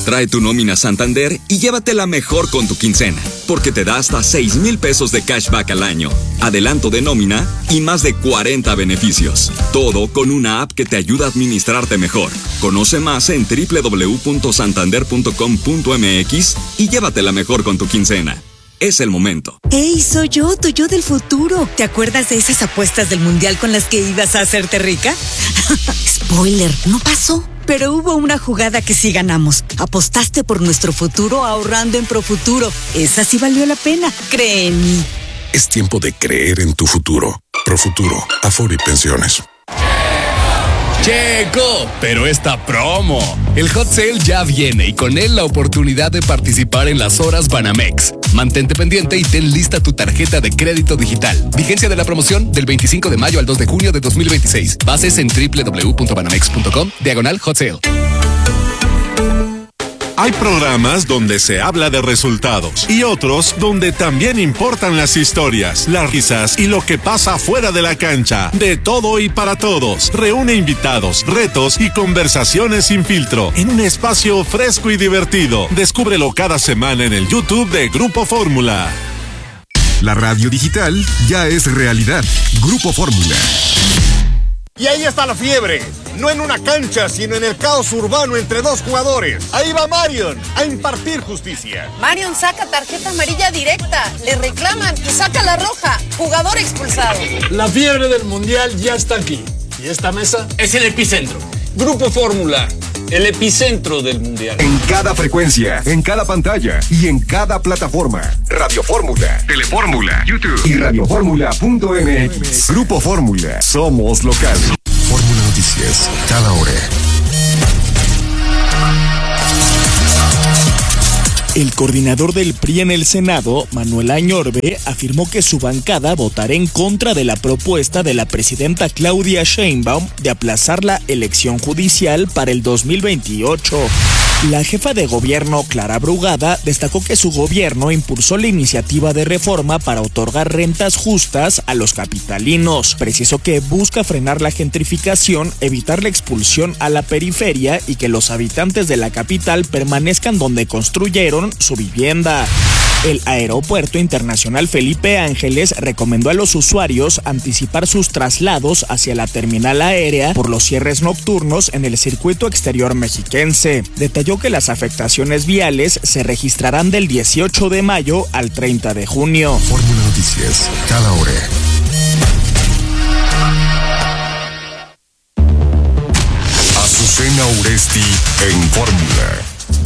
Trae tu nómina Santander y llévatela mejor con tu quincena, porque te da hasta 6,000 pesos de cashback al año, adelanto de nómina y más de 40 beneficios. Todo con una app que te ayuda a administrarte mejor. Conoce más en www.santander.com.mx y llévatela mejor con tu quincena. Es el momento. ¡Ey, soy yo, tu yo del futuro! ¿Te acuerdas de esas apuestas del mundial con las que ibas a hacerte rica? Spoiler, no pasó. Pero hubo una jugada que sí ganamos. Apostaste por nuestro futuro ahorrando en Profuturo. Esa sí valió la pena, cree en mí. Es tiempo de creer en tu futuro. Profuturo, Afore y Pensiones. Checo, pero esta promo. El Hot Sale ya viene y con él la oportunidad de participar en las horas Banamex. Mantente pendiente y ten lista tu tarjeta de crédito digital. Vigencia de la promoción del 25 de mayo al 2 de junio de 2026. Bases en www.banamex.com/Hot Sale. Hay programas donde se habla de resultados y otros donde también importan las historias, las risas y lo que pasa fuera de la cancha. De todo y para todos. Reúne invitados, retos y conversaciones sin filtro en un espacio fresco y divertido. Descúbrelo cada semana en el YouTube de Grupo Fórmula. La radio digital ya es realidad. Grupo Fórmula. Y ahí está la fiebre. No en una cancha, sino en el caos urbano entre dos jugadores. Ahí va Marion a impartir justicia. Marion saca tarjeta amarilla directa. Le reclaman y saca la roja. Jugador expulsado. La fiebre del mundial ya está aquí. Y esta mesa es el epicentro. Grupo Fórmula, el epicentro del mundial. En cada frecuencia, en cada pantalla y en cada plataforma. Radio Fórmula, Telefórmula, YouTube y radioformula.mx. Grupo Fórmula, somos local. Fórmula Noticias, cada hora. El coordinador del PRI en el Senado, Manuel Añorbe, afirmó que su bancada votará en contra de la propuesta de la presidenta Claudia Sheinbaum de aplazar la elección judicial para el 2028. La jefa de gobierno, Clara Brugada, destacó que su gobierno impulsó la iniciativa de reforma para otorgar rentas justas a los capitalinos. Precisó que busca frenar la gentrificación, evitar la expulsión a la periferia y que los habitantes de la capital permanezcan donde construyeron su vivienda. El Aeropuerto Internacional Felipe Ángeles recomendó a los usuarios anticipar sus traslados hacia la terminal aérea por los cierres nocturnos en el circuito exterior mexiquense. Detalló que las afectaciones viales se registrarán del 18 de mayo al 30 de junio. Fórmula Noticias, cada hora. Azucena Uresti en Fórmula.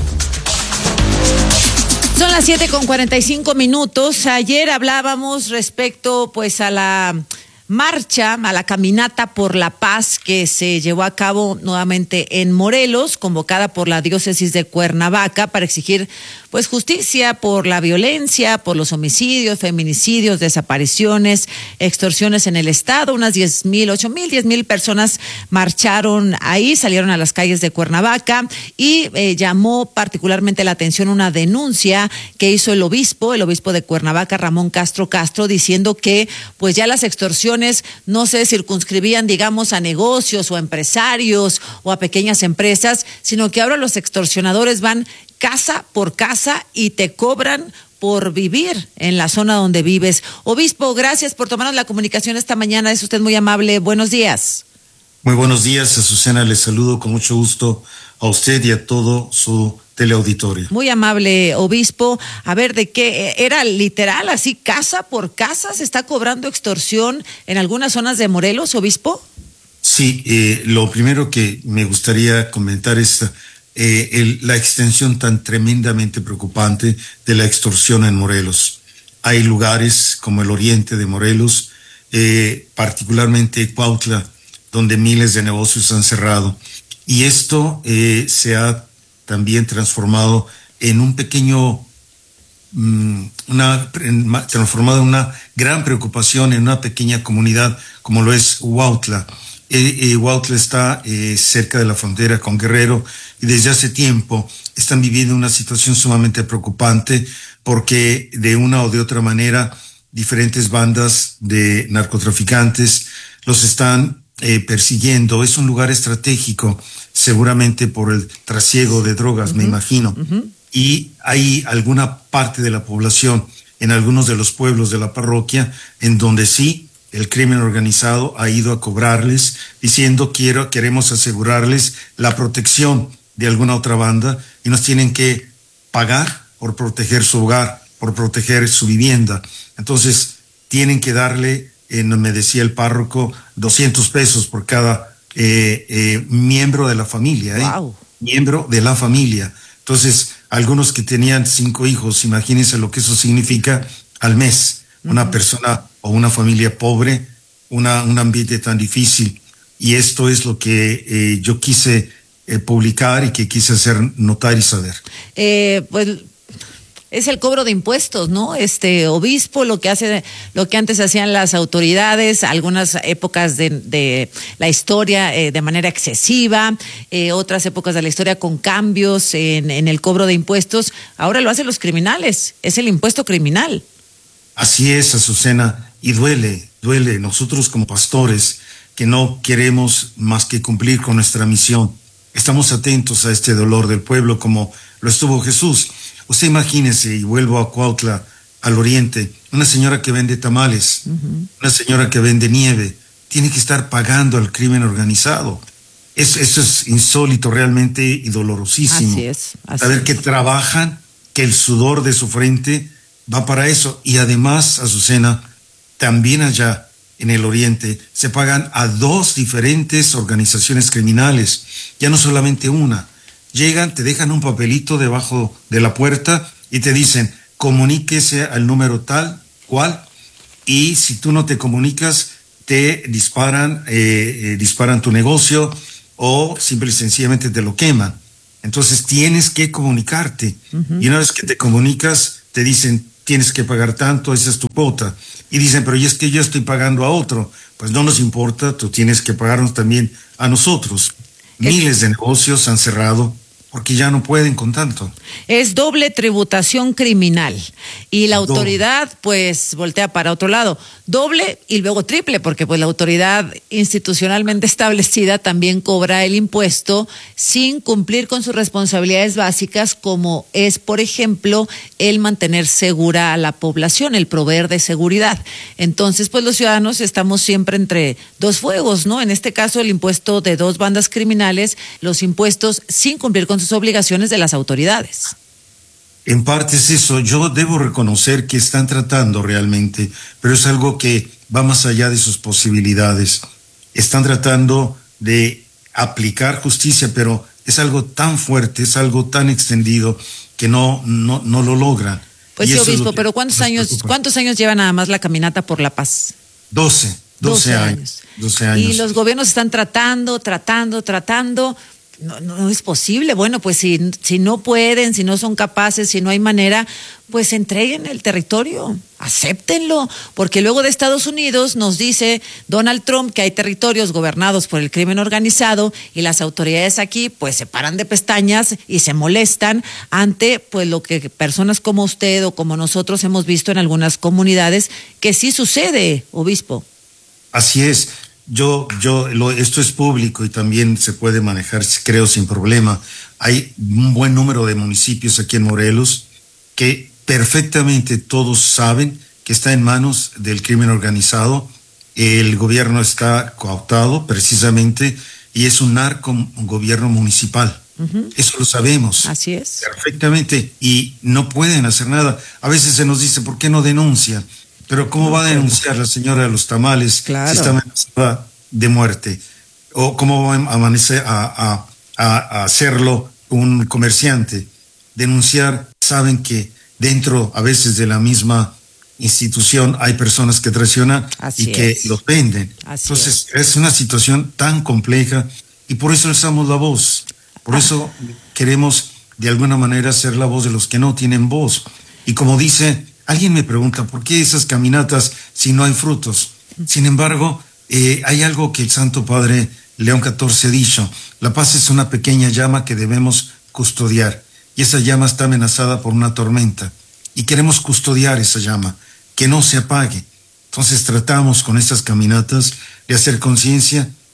Son las 7:45. Ayer hablábamos respecto pues a la marcha, a la caminata por la paz que se llevó a cabo nuevamente en Morelos, convocada por la diócesis de Cuernavaca para exigir pues justicia por la violencia, por los homicidios, feminicidios, desapariciones, extorsiones en el estado. Unas 10,000 personas marcharon ahí, salieron a las calles de Cuernavaca y llamó particularmente la atención una denuncia que hizo el obispo de Cuernavaca, Ramón Castro, diciendo que pues ya las extorsiones no se circunscribían, digamos, a negocios o a empresarios o a pequeñas empresas, sino que ahora los extorsionadores van casa por casa y te cobran por vivir en la zona donde vives. Obispo, gracias por tomarnos la comunicación esta mañana, es usted muy amable. Buenos días. Muy buenos días, Azucena, les saludo con mucho gusto a usted y a todo su teleauditorio. Muy amable, obispo. A ver, ¿de qué era literal, así casa por casa se está cobrando extorsión en algunas zonas de Morelos, obispo? Sí, lo primero que me gustaría comentar es la extensión tan tremendamente preocupante de la extorsión en Morelos. Hay lugares como el oriente de Morelos, particularmente Cuautla, donde miles de negocios han cerrado. Y esto se ha también transformado en un pequeño, transformado en una gran preocupación en una pequeña comunidad como lo es Huautla. Huautla está cerca de la frontera con Guerrero y desde hace tiempo están viviendo una situación sumamente preocupante porque de una o de otra manera diferentes bandas de narcotraficantes los están persiguiendo. Es un lugar estratégico, seguramente por el trasiego de drogas, me imagino. Y hay alguna parte de la población, en algunos de los pueblos de la parroquia, en donde sí, el crimen organizado ha ido a cobrarles, diciendo queremos asegurarles la protección de alguna otra banda, y nos tienen que pagar por proteger su hogar, por proteger su vivienda. Entonces, tienen que darle, me decía el párroco, 200 pesos por cada miembro de la familia. Wow. Miembro de la familia. Entonces, algunos que tenían 5 hijos, imagínense lo que eso significa al mes. Una persona o una familia pobre, un ambiente tan difícil. Y esto es lo que yo quise publicar y que quise hacer notar y saber. Pues es el cobro de impuestos, ¿no? Obispo, lo que antes hacían las autoridades, algunas épocas de la historia de manera excesiva, otras épocas de la historia con cambios en el cobro de impuestos, ahora lo hacen los criminales, es el impuesto criminal. Así es, Azucena, y duele. Nosotros como pastores que no queremos más que cumplir con nuestra misión, estamos atentos a este dolor del pueblo como lo estuvo Jesús. Usted imagínese, y vuelvo a Cuautla, al oriente, una señora que vende tamales, una señora que vende nieve, tiene que estar pagando al crimen organizado. Eso es insólito realmente y dolorosísimo. Así es. Saber que trabajan, que el sudor de su frente va para eso. Y además, Azucena, también allá en el oriente se pagan a 2 diferentes organizaciones criminales, ya no solamente una. Llegan, te dejan un papelito debajo de la puerta y te dicen, comuníquese al número tal, cual, y si tú no te comunicas, te disparan tu negocio o simple y sencillamente te lo queman. Entonces tienes que comunicarte. Y una vez que te comunicas, te dicen, tienes que pagar tanto, esa es tu cuota. Y dicen, pero es que yo estoy pagando a otro. Pues no nos importa, tú tienes que pagarnos también a nosotros. Miles de negocios han cerrado porque ya no pueden con tanto. Es doble tributación criminal y la autoridad pues voltea para otro lado. Doble y luego triple, porque pues la autoridad institucionalmente establecida también cobra el impuesto sin cumplir con sus responsabilidades básicas, como es, por ejemplo, el mantener segura a la población, el proveer de seguridad. Entonces, pues los ciudadanos estamos siempre entre dos fuegos, ¿no? En este caso, el impuesto de 2 bandas criminales, los impuestos sin cumplir con sus obligaciones de las autoridades. En parte es eso. Yo debo reconocer que están tratando realmente, pero es algo que va más allá de sus posibilidades. Están tratando de aplicar justicia, pero es algo tan fuerte, es algo tan extendido que no lo logran. Pues sí, obispo, pero ¿cuántos años lleva nada más la caminata por la paz? 12 años. Y los gobiernos están tratando. No es posible. Bueno, pues si no pueden, si no son capaces, si no hay manera, pues entreguen el territorio, acéptenlo, porque luego de Estados Unidos nos dice Donald Trump que hay territorios gobernados por el crimen organizado y las autoridades aquí pues se paran de pestañas y se molestan ante pues lo que personas como usted o como nosotros hemos visto en algunas comunidades que sí sucede, obispo. Así es. Esto es público y también se puede manejar, creo, sin problema. Hay un buen número de municipios aquí en Morelos que perfectamente todos saben que está en manos del crimen organizado. El gobierno está cooptado precisamente y es un narcogobierno municipal. Eso lo sabemos. Así es. Perfectamente. Y no pueden hacer nada. A veces se nos dice, ¿por qué no denuncian? Pero ¿cómo va a denunciar la señora de los tamales si está amenazada de muerte? ¿O cómo va a hacerlo un comerciante? Denunciar, saben que dentro a veces de la misma institución hay personas que traicionan y que los venden. Entonces es una situación tan compleja y por eso alzamos la voz. Por eso queremos de alguna manera ser la voz de los que no tienen voz. Y como dice... Alguien me pregunta, ¿por qué esas caminatas si no hay frutos? Sin embargo, hay algo que el Santo Padre León XIV ha dicho. La paz es una pequeña llama que debemos custodiar. Y esa llama está amenazada por una tormenta. Y queremos custodiar esa llama, que no se apague. Entonces tratamos con estas caminatas de hacer conciencia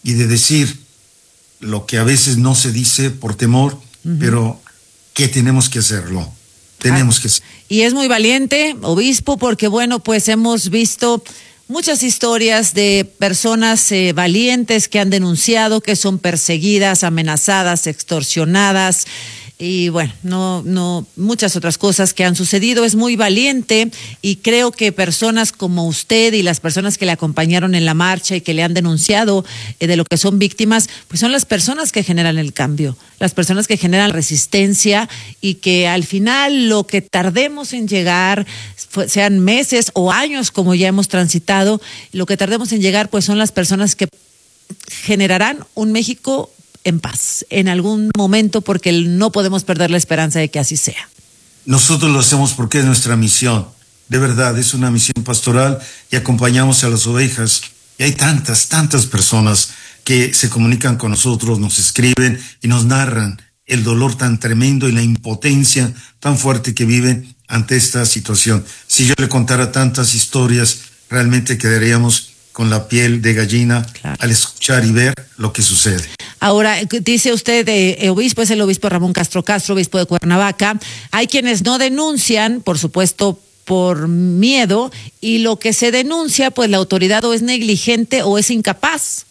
y de decir lo que a veces no se dice por temor, pero que tenemos que hacerlo. Tenemos que hacerlo. Y es muy valiente, obispo, porque bueno, pues hemos visto muchas historias de personas valientes que han denunciado, que son perseguidas, amenazadas, extorsionadas. Y bueno, no muchas otras cosas que han sucedido. Es muy valiente y creo que personas como usted y las personas que le acompañaron en la marcha y que le han denunciado de lo que son víctimas, pues son las personas que generan el cambio, las personas que generan resistencia y que al final lo que tardemos en llegar, sean meses o años como ya hemos transitado, lo que tardemos en llegar pues son las personas que generarán un México en paz en algún momento, porque no podemos perder la esperanza de que así sea. Nosotros lo hacemos porque es nuestra misión, de verdad, es una misión pastoral y acompañamos a las ovejas. Y hay tantas personas que se comunican con nosotros, nos escriben y nos narran el dolor tan tremendo y la impotencia tan fuerte que viven ante esta situación. Si yo le contara tantas historias, realmente quedaríamos con la piel de gallina, claro, al escuchar y ver lo que sucede. Ahora, dice usted, obispo, es el obispo Ramón Castro, obispo de Cuernavaca. Hay quienes no denuncian, por supuesto, por miedo, y lo que se denuncia, pues la autoridad o es negligente o es incapaz.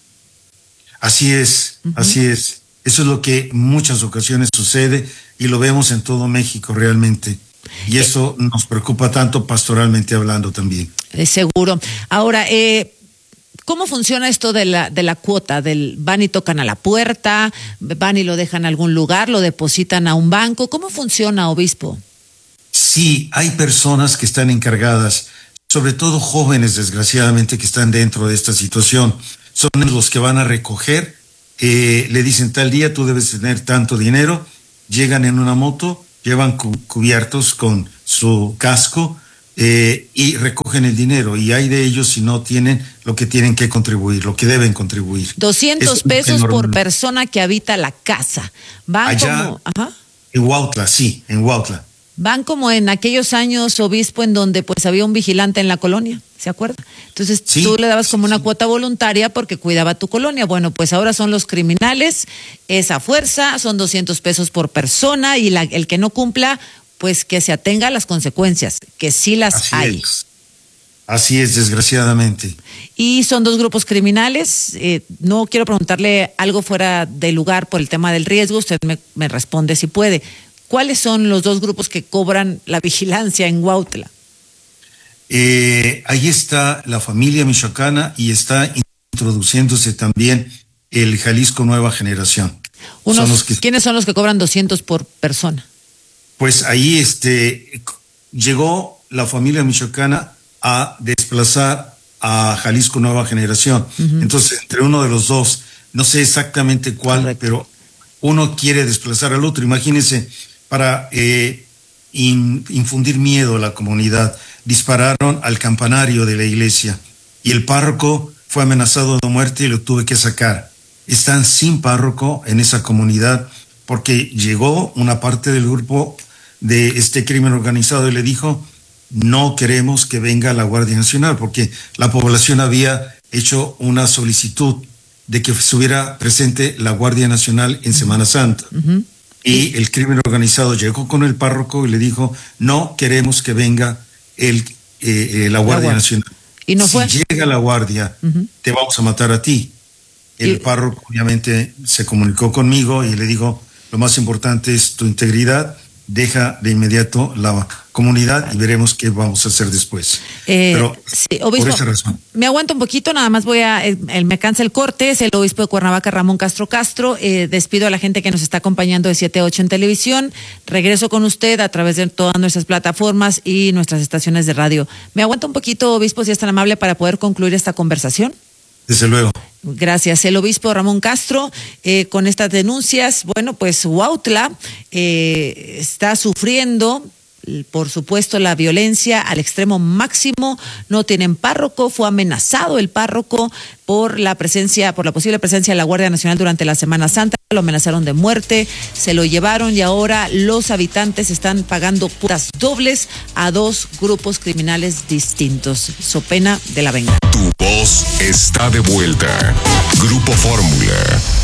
Así es, así es. Eso es lo que en muchas ocasiones sucede y lo vemos en todo México realmente. Y eso nos preocupa tanto pastoralmente hablando también. Seguro. Ahora, ¿cómo funciona esto de la cuota? Van y tocan a la puerta, van y lo dejan a algún lugar, lo depositan a un banco. ¿Cómo funciona, obispo? Sí, hay personas que están encargadas, sobre todo jóvenes, desgraciadamente, que están dentro de esta situación. Son los que van a recoger, le dicen tal día tú debes tener tanto dinero, llegan en una moto, llevan cubiertos con su casco y recogen el dinero, y hay de ellos si no tienen lo que tienen que contribuir, lo que deben contribuir. 200 pesos por persona que habita la casa. Van allá, como, ajá, en Huautla, sí, en Huautla. Van como en aquellos años, obispo, en donde pues había un vigilante en la colonia, ¿se acuerda? Entonces sí, tú le dabas como una cuota voluntaria porque cuidaba tu colonia. Bueno, pues ahora son los criminales, esa fuerza, son 200 pesos por persona, y el que no cumpla, pues que se atenga a las consecuencias, que sí las hay. Así es, desgraciadamente. Y son dos grupos criminales. No quiero preguntarle algo fuera de lugar por el tema del riesgo, usted me responde si puede. ¿Cuáles son los dos grupos que cobran la vigilancia en Huautla? Ahí está la familia michoacana y está introduciéndose también el Jalisco Nueva Generación. ¿Quiénes son los que cobran 200 por persona? Pues ahí llegó la familia michoacana a desplazar a Jalisco Nueva Generación. Entonces, entre uno de los dos, no sé exactamente cuál, correcto, pero uno quiere desplazar al otro. Imagínense, para infundir miedo a la comunidad, dispararon al campanario de la iglesia y el párroco fue amenazado de muerte y lo tuve que sacar. Están sin párroco en esa comunidad porque llegó una parte del grupo de este crimen organizado y le dijo: no queremos que venga la Guardia Nacional, porque la población había hecho una solicitud de que estuviera presente la Guardia Nacional en Semana Santa. Y el crimen organizado llegó con el párroco y le dijo: no queremos que venga la Guardia Nacional. ¿Y no fue? Si llega la Guardia, te vamos a matar a ti. El párroco obviamente se comunicó conmigo y le dijo: lo más importante es tu integridad, deja de inmediato la comunidad y veremos qué vamos a hacer después. Pero sí, obispo, por esa razón. Me aguanto un poquito, nada más me cansa el corte. Es el obispo de Cuernavaca, Ramón Castro. Despido a la gente que nos está acompañando de 7 a 8 en televisión. Regreso con usted a través de todas nuestras plataformas y nuestras estaciones de radio. Me aguanto un poquito, obispo, si es tan amable, para poder concluir esta conversación. Desde luego. Gracias. El obispo Ramón Castro, con estas denuncias, bueno, pues Huautla está sufriendo, por supuesto, la violencia al extremo máximo. No tienen párroco, fue amenazado el párroco por la posible presencia de la Guardia Nacional durante la Semana Santa. Lo amenazaron de muerte, se lo llevaron y ahora los habitantes están pagando cuotas dobles a dos grupos criminales distintos, so pena de la venganza. Tu Tu voz está de vuelta. Grupo Fórmula.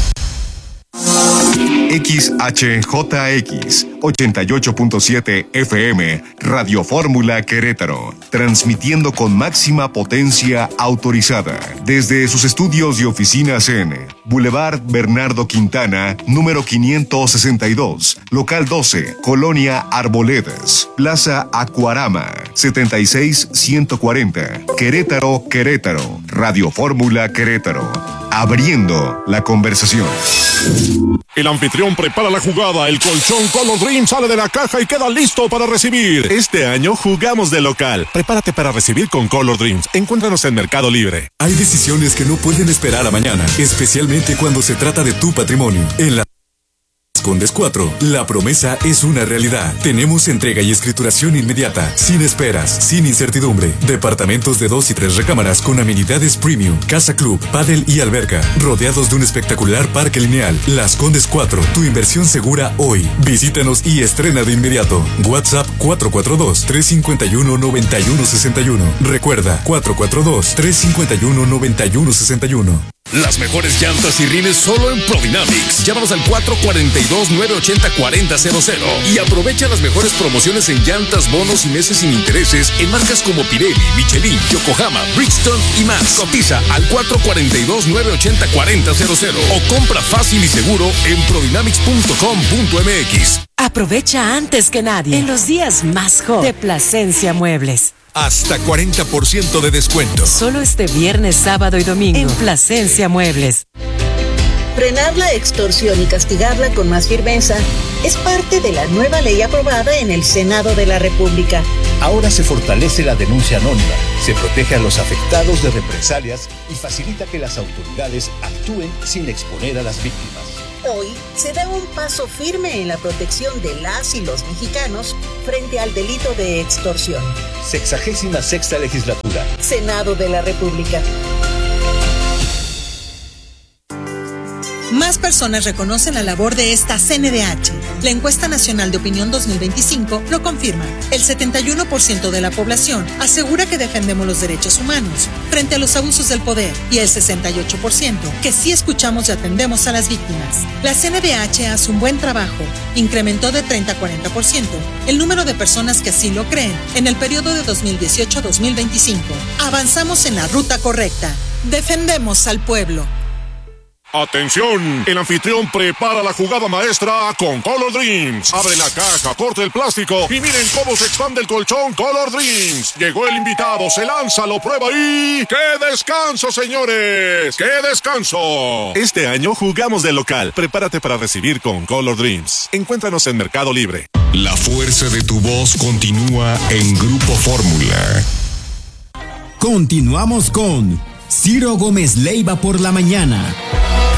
XHJX 88.7 FM, Radio Fórmula Querétaro, transmitiendo con máxima potencia autorizada desde sus estudios y oficinas en Boulevard Bernardo Quintana, número 562, local 12, Colonia Arboledas, Plaza Acuarama, 76140, Querétaro, Querétaro, Radio Fórmula Querétaro, abriendo la conversación. El anfitrión prepara la jugada, el colchón Color Dream sale de la caja y queda listo para recibir. Este año jugamos de local. Prepárate para recibir con Color Dreams. Encuéntranos en Mercado Libre. Hay decisiones que no pueden esperar a mañana, especialmente cuando se trata de tu patrimonio. En la Condes 4, la promesa es una realidad. Tenemos entrega y escrituración inmediata, sin esperas, sin incertidumbre. Departamentos de 2 y 3 recámaras con amenidades premium, casa club, pádel y alberca, rodeados de un espectacular parque lineal. Las Condes 4, tu inversión segura hoy. Visítanos y estrena de inmediato. WhatsApp 442-351-9161. Recuerda, 442-351-9161. Las mejores llantas y rines solo en Prodynamics. Llámanos al 442-980-4000 y aprovecha las mejores promociones en llantas, bonos y meses sin intereses en marcas como Pirelli, Michelin, Yokohama, Bridgestone y más. Cotiza al 442-980-4000 o compra fácil y seguro en prodynamics.com.mx. Aprovecha antes que nadie en los días más hot de Plasencia Muebles. Hasta 40% de descuento. Solo este viernes, sábado y domingo en Plasencia Muebles. Frenar la extorsión y castigarla con más firmeza es parte de la nueva ley aprobada en el Senado de la República. Ahora se fortalece la denuncia anónima, se protege a los afectados de represalias y facilita que las autoridades actúen sin exponer a las víctimas. Hoy se da un paso firme en la protección de las y los mexicanos frente al delito de extorsión. 66ª legislatura. Senado de la República. Más personas reconocen la labor de esta CNDH. La Encuesta Nacional de Opinión 2025 lo confirma. El 71% de la población asegura que defendemos los derechos humanos frente a los abusos del poder y el 68% que sí escuchamos y atendemos a las víctimas. La CNDH hace un buen trabajo. Incrementó de 30 a 40% el número de personas que así lo creen en el periodo de 2018 a 2025. Avanzamos en la ruta correcta. Defendemos al pueblo. ¡Atención! El anfitrión prepara la jugada maestra con Color Dreams. Abre la caja, corta el plástico y miren cómo se expande el colchón Color Dreams. Llegó el invitado, se lanza, lo prueba y... ¡qué descanso, señores! ¡Qué descanso! Este año jugamos de local. Prepárate para recibir con Color Dreams. Encuéntranos en Mercado Libre. La fuerza de tu voz continúa en Grupo Fórmula. Continuamos con Ciro Gómez Leiva por la mañana.